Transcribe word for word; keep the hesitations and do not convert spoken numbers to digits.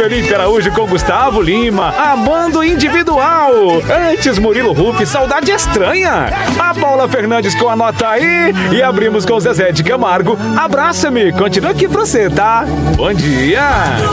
Felipe Araújo com Gustavo Lima, Amando Individual. Antes Murilo Ruff, Saudade Estranha. A Paula Fernandes com Anota Aí. E abrimos com Zezé de Camargo, Abraça-me. Continua aqui pra você, tá? Bom dia.